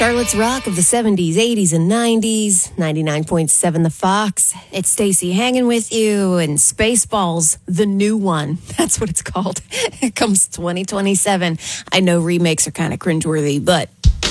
Charlotte's Rock of the 70s, 80s, and 90s, 99.7 The Fox. It's Stacey hanging with you, and Spaceballs, the new one. That's what it's called. It comes 2027. I know remakes are kind of cringeworthy, but